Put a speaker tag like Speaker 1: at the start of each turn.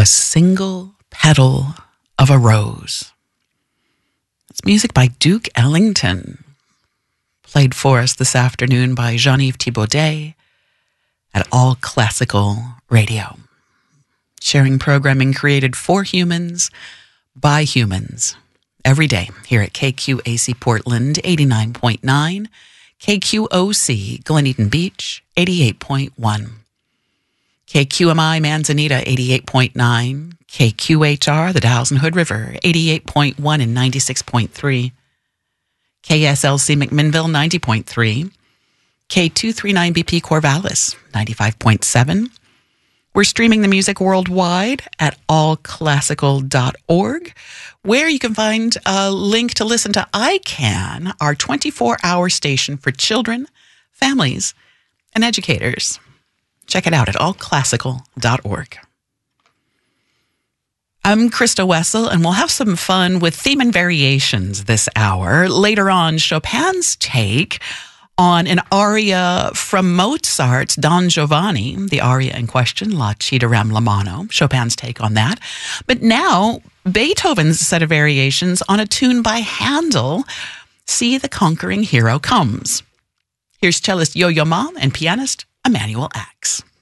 Speaker 1: A Single Petal of a Rose. It's music by Duke Ellington, played for us this afternoon by Jean-Yves Thibaudet at All Classical Radio. Sharing programming created for humans, by humans, every day here at KQAC Portland 89.9, KQOC Glen Eden Beach 88.1. KQMI Manzanita 88.9, KQHR the Dalles and Hood River 88.1 and 96.3, KSLC McMinnville 90.3, K239BP Corvallis 95.7. We're streaming the music worldwide at allclassical.org, where you can find a link to listen to ICANN, our 24-hour station for children, families, and educators. Check it out at allclassical.org. I'm Krista Wessel, and we'll have some fun with theme and variations this hour. Later on, Chopin's take on an aria from Mozart's Don Giovanni, the aria in question, La Cita Ram la Mano, Chopin's take on that. But now, Beethoven's set of variations on a tune by Handel, See the Conquering Hero Comes. Here's cellist Yo-Yo Ma and pianist Emanuel Ax.